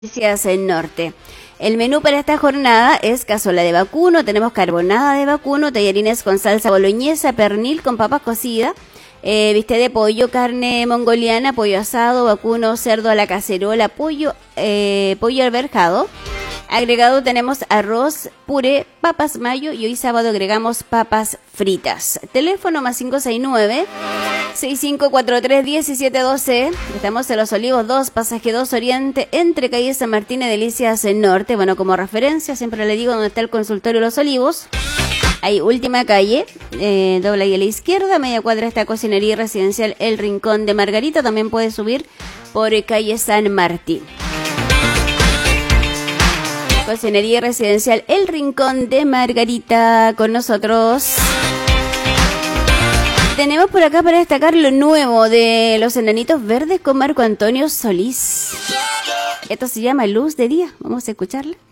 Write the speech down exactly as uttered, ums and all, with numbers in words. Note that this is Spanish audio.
Noticias en Norte. El menú para esta jornada es cazuela de vacuno, tenemos carbonada de vacuno, tallarines con salsa boloñesa, pernil con papas cocidas, eh, bistec de pollo, carne mongoliana, pollo asado, vacuno, cerdo a la cacerola, pollo, eh, pollo alberjado. Agregado tenemos arroz, puré, papas mayo y hoy sábado agregamos papas fritas. Teléfono más cinco seis nueve, seis cinco cuatro tres, uno siete uno dos. Estamos en Los Olivos dos, Pasaje dos Oriente, entre calle San Martín y Delicias en Norte. Bueno, como referencia, siempre le digo dónde está el consultorio Los Olivos. Hay última calle, eh, doble ahí a la izquierda, media cuadra está Cocinería Residencial El Rincón de Margarita. También puede subir por calle San Martín. Cocinería Residencial El Rincón de Margarita con nosotros. Tenemos por acá para destacar lo nuevo de Los Enanitos Verdes con Marco Antonio Solís. Esto se llama Luz de Día. Vamos a escucharla.